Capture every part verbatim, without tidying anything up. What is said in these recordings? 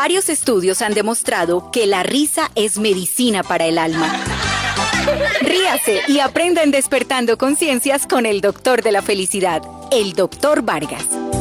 Varios estudios han demostrado que la risa es medicina para el alma. Ríase y aprenda en Despertando Conciencias con el doctor de la felicidad, el doctor Vargas.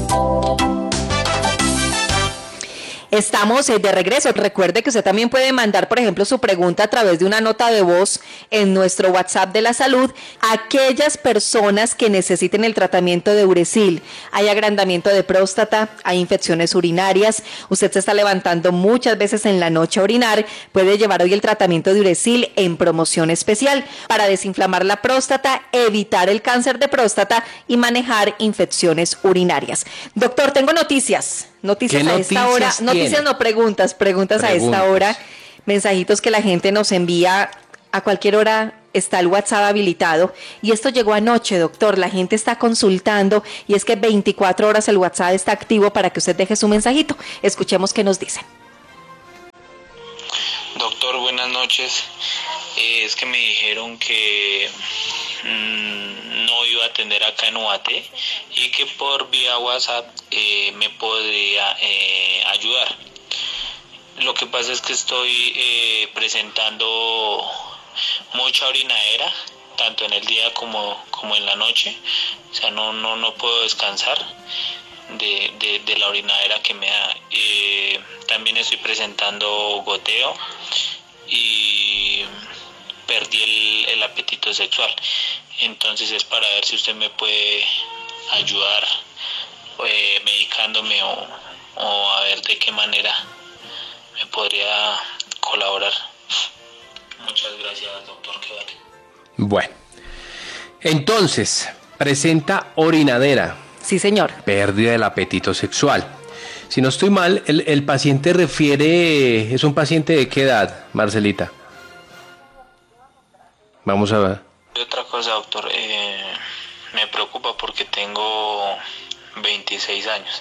Estamos de regreso. Recuerde que usted también puede mandar, por ejemplo, su pregunta a través de una nota de voz en nuestro WhatsApp de la salud a aquellas personas que necesiten el tratamiento de Uresil. Hay agrandamiento de próstata, hay infecciones urinarias, usted se está levantando muchas veces en la noche a orinar, puede llevar hoy el tratamiento de Uresil en promoción especial para desinflamar la próstata, evitar el cáncer de próstata y manejar infecciones urinarias. Doctor, tengo noticias. Noticias a esta hora, tiene? Noticias no preguntas, preguntas, preguntas a esta hora, mensajitos que la gente nos envía a cualquier hora, está el WhatsApp habilitado y esto llegó anoche, doctor, la gente está consultando y es que veinticuatro horas el WhatsApp está activo para que usted deje su mensajito. Escuchemos qué nos dicen. Doctor, buenas noches, eh, es que me dijeron que mmm, no iba a atender acá en U A T y que por vía WhatsApp eh, me podría eh, ayudar. Lo que pasa es que estoy eh, presentando mucha orinadera, tanto en el día como, como en la noche, o sea, no, no, no puedo descansar de, de, de la orinadera que me da. Eh, también estoy presentando goteo y perdí el, el apetito sexual. Entonces es para ver si usted me puede ayudar eh, medicándome o, o a ver de qué manera me podría colaborar. Muchas gracias, doctor. Quédate. Bueno, entonces presenta orinadera. Sí, señor. Pérdida del apetito sexual. Si no estoy mal, el, el paciente refiere, ¿es un paciente de qué edad, Marcelita? Vamos a ver. Y otra cosa, doctor, eh, me preocupa porque tengo veintiséis años.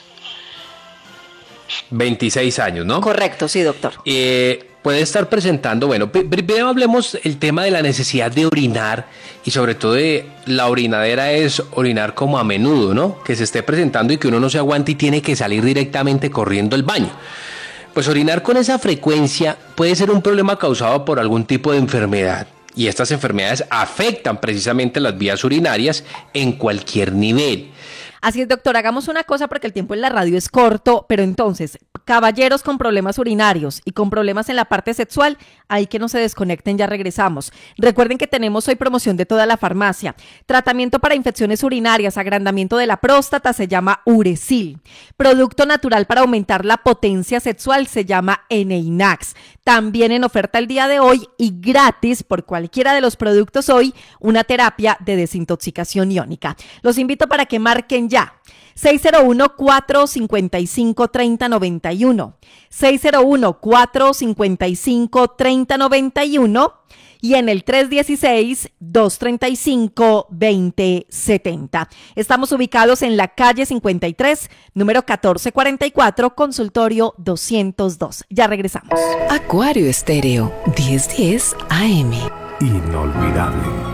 veintiséis años, ¿no? Correcto, sí, doctor. Eh, puede estar presentando, bueno, primero hablemos el tema de la necesidad de orinar y sobre todo de la orinadera es orinar como a menudo, ¿no? Que se esté presentando y que uno no se aguante y tiene que salir directamente corriendo al baño. Pues orinar con esa frecuencia puede ser un problema causado por algún tipo de enfermedad. Y estas enfermedades afectan precisamente las vías urinarias en cualquier nivel. Así es, doctor, hagamos una cosa porque el tiempo en la radio es corto, pero entonces, caballeros con problemas urinarios y con problemas en la parte sexual, ahí que no se desconecten, ya regresamos. Recuerden que tenemos hoy promoción de toda la farmacia. Tratamiento para infecciones urinarias, agrandamiento de la próstata, se llama Uresil. Producto natural para aumentar la potencia sexual, se llama Eneinax. También en oferta el día de hoy y gratis por cualquiera de los productos hoy, una terapia de desintoxicación iónica. Los invito para que marquen ya. seis cero uno, cuatro cinco cinco, tres cero nueve uno, seis cero uno, cuatro cinco cinco, tres cero nueve uno y en el tres uno seis, dos tres cinco, dos cero siete cero. Estamos ubicados en la calle cincuenta y tres, número catorce cuarenta y cuatro, consultorio doscientos dos. Ya regresamos. Acuario Estéreo, diez diez A M. Inolvidable.